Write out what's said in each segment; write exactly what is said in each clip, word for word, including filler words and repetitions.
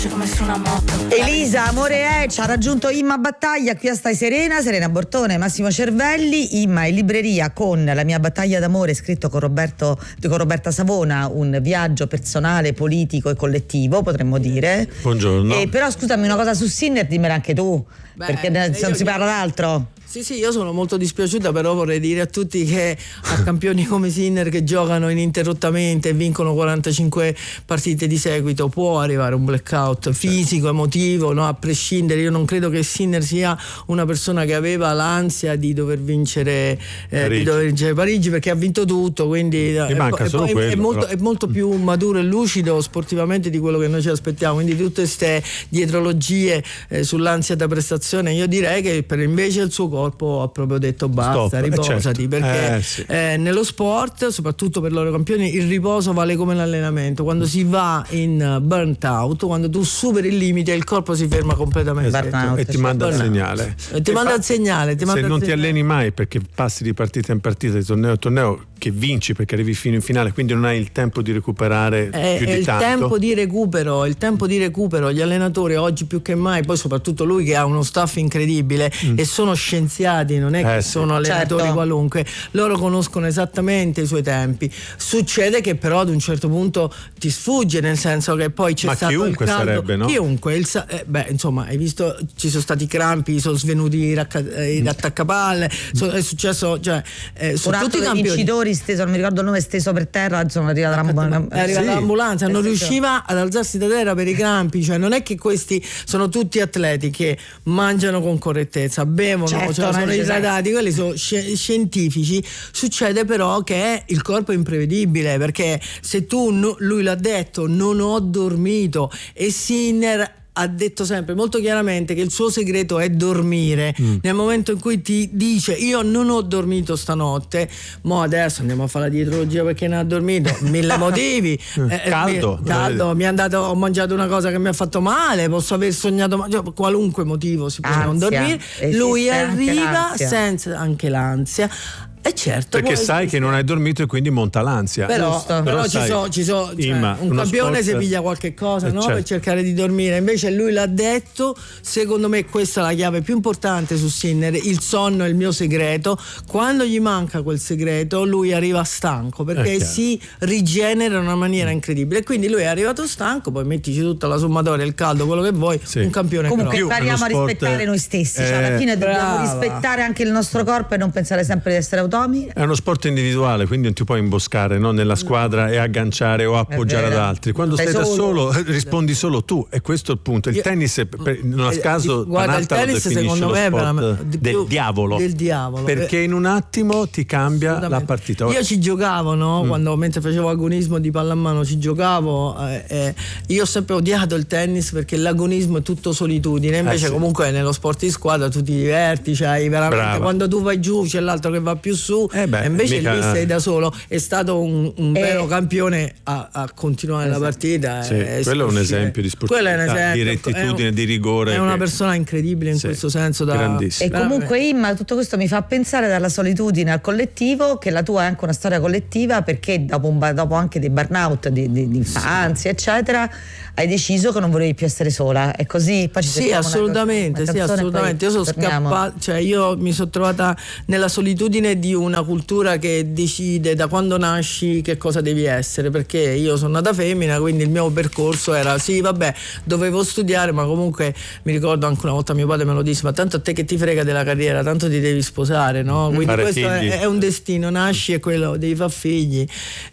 come su una moto. Elisa, amore è, ci ha raggiunto Imma Battaglia qui a Stai Serena, Serena Bortone, Massimo Cervelli. Imma in libreria con La mia battaglia d'amore, scritto con, Roberto, con Roberta Savona, un viaggio personale, politico e collettivo, potremmo dire. Buongiorno. Eh, però scusami, una cosa su Sinner dimmela anche tu. Beh, perché non si io... parla d'altro. Sì, sì, io sono molto dispiaciuta, però vorrei dire a tutti che a campioni come Sinner che giocano ininterrottamente e vincono quarantacinque partite di seguito può arrivare un blackout fisico, emotivo, no? A prescindere. Io non credo che Sinner sia una persona che aveva l'ansia di dover vincere eh, di dover vincere Parigi, perché ha vinto tutto, quindi è, è, solo è, quello, è, molto, è molto più maturo e lucido sportivamente di quello che noi ci aspettiamo, quindi tutte queste dietrologie eh, sull'ansia da prestazione, io direi che per invece il suo corpo ha proprio detto basta, Stop, riposati, certo. perché eh, sì. eh, nello sport, soprattutto per loro campioni, il riposo vale come l'allenamento. Quando si va in burnt out, quando tu superi il limite, il corpo si ferma completamente esatto. e ti manda il segnale e ti e manda il segnale ti se manda non il ti segnale. alleni mai, perché passi di partita in partita, di torneo in torneo, che vinci perché arrivi fino in finale, quindi non hai il tempo di recuperare eh, più di il tanto. tempo di recupero il tempo di recupero gli allenatori oggi più che mai, poi soprattutto lui che ha uno staff incredibile mm. e sono scienziati, non è che eh, sono sì. allenatori certo. qualunque, loro conoscono esattamente i suoi tempi. Succede che però ad un certo punto ti sfugge, nel senso che poi c'è ma stato chiunque il caldo, sarebbe, no? chiunque il, eh, beh insomma hai visto, ci sono stati crampi, sono svenuti i, racca, i attaccapalle, so, è successo, cioè eh, su un tutti altro i campioni vincitori steso, non mi ricordo il nome, steso per terra, insomma è arrivata l'ambulanza, è arrivata sì. l'ambulanza, non eh, riusciva ad alzarsi da terra per i crampi, cioè non è che questi sono tutti atleti che mangiano con correttezza, bevono, certo, cioè sono idratati, quelli sono sci- scientifici. Succede però che il corpo è imprevedibile, perché se tu, no, lui l'ha detto, non ho dormito, e Sinner ha detto sempre molto chiaramente che il suo segreto è dormire. Mm. Nel momento in cui ti dice io non ho dormito stanotte, mo adesso andiamo a fare la dietrologia perché non ha dormito, mille motivi, eh, caldo, mi, caldo mi è andato, ho mangiato una cosa che mi ha fatto male, posso aver sognato, cioè, qualunque motivo si può ansia, non dormire, lui arriva anche senza anche l'ansia. E certo, perché poi, sai che non hai dormito e quindi monta l'ansia. Però, però, però ci sai, so, ci so, cioè, Imma, un campione sport... si piglia qualche cosa, eh, no? certo. Per cercare di dormire. Invece lui l'ha detto, secondo me questa è la chiave più importante su Sinner, il sonno è il mio segreto. Quando gli manca quel segreto lui arriva stanco, perché si rigenera in una maniera incredibile. Quindi lui è arrivato stanco, poi mettici tutta la sommatoria, il caldo, quello che vuoi, sì. Un campione. Comunque però. impariamo a rispettare noi stessi, cioè, alla fine dobbiamo brava. rispettare anche il nostro corpo e non pensare sempre di essere automi. È uno sport individuale, quindi non ti puoi imboscare, no? Nella squadra e agganciare o appoggiare ad altri. Quando stai, stai da solo rispondi solo tu, e questo è il punto. Il Io, tennis è, per, non a caso guarda, il tennis secondo me è sport del diavolo, del diavolo perché in un attimo ti cambia la partita. Io ci giocavo, no? Mm. Quando mentre facevo agonismo di pallamano ci giocavo, eh, eh, io ho sempre odiato il tennis perché l'agonismo è tutto solitudine, invece eh sì. comunque nello sport di squadra tu ti diverti, cioè veramente Brava. Quando tu vai giù c'è l'altro che va più su, eh beh, invece mica... lì sei da solo. È stato un, un eh, vero campione a, a continuare esatto. la partita. Sì, è quello è un esempio di sportività, di rettitudine, un, di rigore. È una che... persona incredibile in sì, questo senso. Da... Grandissimo. E comunque Imma, tutto questo mi fa pensare dalla solitudine al collettivo, che la tua è anche una storia collettiva, perché dopo, un, dopo anche dei burnout di, di, di infanzia, sì. eccetera, hai deciso che non volevi più essere sola. È così? Poi ci sì, assolutamente, una, una sì, assolutamente. Io sono scappata, cioè io mi sono trovata nella solitudine di una cultura che decide da quando nasci che cosa devi essere, perché io sono nata femmina, quindi il mio percorso era sì vabbè dovevo studiare, ma comunque mi ricordo anche una volta mio padre me lo disse, ma tanto a te che ti frega della carriera, tanto ti devi sposare, no? Quindi Fare questo è, è un destino, nasci e quello devi far figli.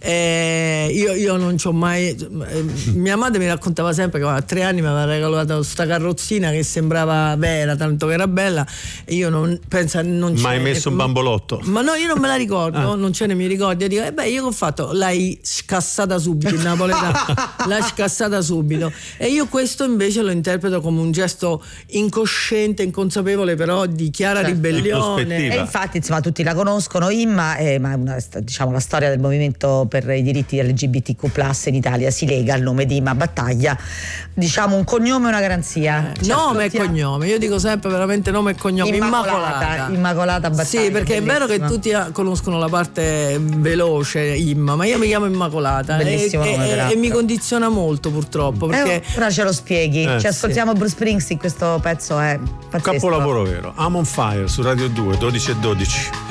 E io, io non ci ho mai eh, mia madre mi raccontava sempre che a tre anni mi aveva regalato sta carrozzina che sembrava vera, tanto che era bella, e io non penso non c'è mai messo un bambolotto, ma no, io non me la ricordo, ah. non ce ne mi ricordo. Io dico, eh beh, io che ho fatto? L'hai scassata subito in napoletano, l'hai scassata subito. E io questo invece lo interpreto come un gesto incosciente, inconsapevole, però di chiara certo. ribellione. E infatti, insomma, tutti la conoscono, Imma, eh, ma una, diciamo, la storia del movimento per i diritti L G B T Q plus in Italia si lega al nome di Imma Battaglia. Diciamo un cognome e una garanzia. Eh, nome e cognome, io dico sempre veramente nome e cognome. Immacolata, Immacolata, Immacolata Battaglia. Sì, perché bellissima. È vero che tutti conoscono la parte veloce Imma, ma io mi chiamo Immacolata. Bellissimo e, nome, e, e mi condiziona molto purtroppo perché eh, ora ce lo spieghi, eh, ci ascoltiamo sì. Bruce Springsteen, questo pezzo è pazzesco. Capolavoro vero. I'm on Fire su Radio due, dodici e dodici.